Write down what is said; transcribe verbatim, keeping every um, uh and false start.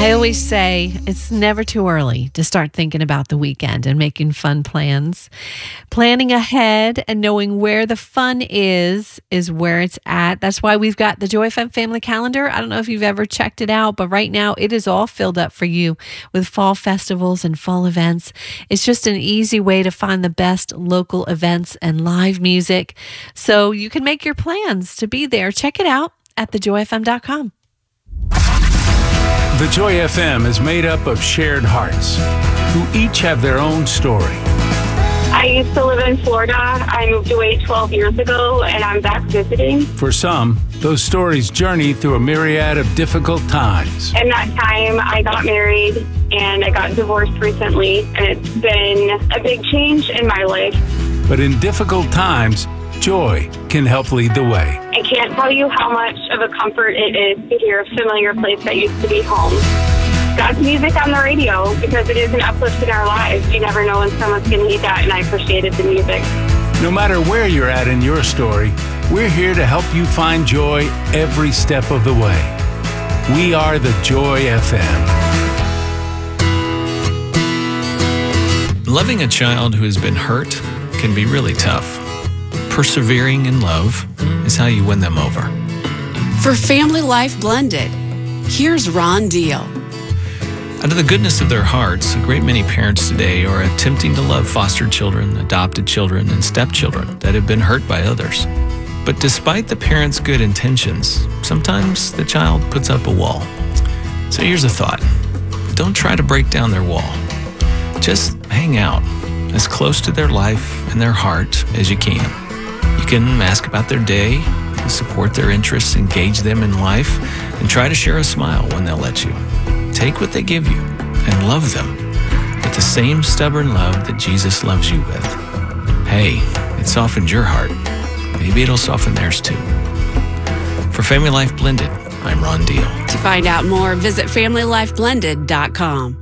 I always say it's never too early to start thinking about the weekend and making fun plans. Planning ahead and knowing where the fun is, is where it's at. That's why we've got the Joy F M Family Calendar. I don't know if you've ever checked it out, but right now it is all filled up for you with fall festivals and fall events. It's just an easy way to find the best local events and live music so you can make your plans to be there. Check it out at the joy f m dot com. The Joy F M is made up of shared hearts who each have their own story. I used to live in Florida. I moved away twelve years ago, and I'm back visiting. For some, those stories journey through a myriad of difficult times. In that time, I got married, and I got divorced recently, and it's been a big change in my life. But in difficult times, joy can help lead the way. I can't tell you how much of a comfort it is to hear a familiar place that used to be home. God's music on the radio, because it is an uplift in our lives. You never know when someone's going to need that, and I appreciated the music. No matter where you're at in your story, we're here to help you find joy every step of the way. We are the Joy F M. Loving a child who has been hurt can be really tough. Persevering in love is how you win them over. For Family Life Blended, here's Ron Deal. Out of the goodness of their hearts, a great many parents today are attempting to love foster children, adopted children, and stepchildren that have been hurt by others. But despite the parents' good intentions, sometimes the child puts up a wall. So here's a thought. Don't try to break down their wall. Just hang out as close to their life and their heart as you can. You can ask about their day, support their interests, engage them in life, and try to share a smile when they'll let you. Take what they give you and love them with the same stubborn love that Jesus loves you with. Hey, it softened your heart. Maybe it'll soften theirs too. For Family Life Blended, I'm Ron Deal. To find out more, visit family life blended dot com.